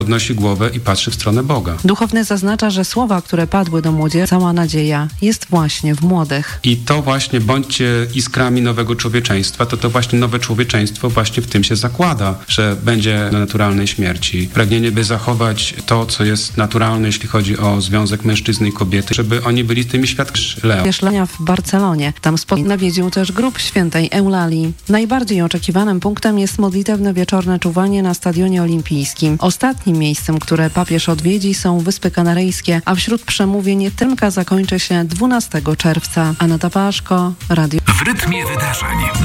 podnosi głowę i patrzy w stronę Boga. Duchowny zaznacza, że słowa, które padły do młodzieży, cała nadzieja jest właśnie w młodych. I to właśnie bądźcie iskrami nowego człowieczeństwa, to właśnie nowe człowieczeństwo właśnie w tym się zakłada, że będzie na naturalnej śmierci. Pragnienie, by zachować to, co jest naturalne, jeśli chodzi o związek mężczyzny i kobiety, żeby oni byli tymi świadkami. Wieszlenia w Barcelonie. Tam nawiedził też grób świętej Eulalii. Najbardziej oczekiwanym punktem jest modlitewne wieczorne czuwanie na Stadionie Olimpijskim. Ostatnim miejscem, które papież odwiedzi, są Wyspy Kanaryjskie, a wśród przemówień Tymka zakończy się 12 czerwca. Aneta Paszko, Radio. W rytmie wydarzeń.